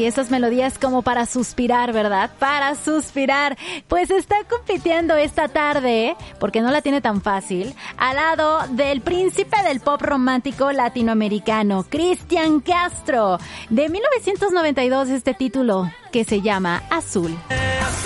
Ay, esas melodías como para suspirar, ¿verdad? Para suspirar. Pues está compitiendo esta tarde, porque no la tiene tan fácil, al lado del príncipe del pop romántico latinoamericano, Cristian Castro. De 1992 este título, que se llama Azul.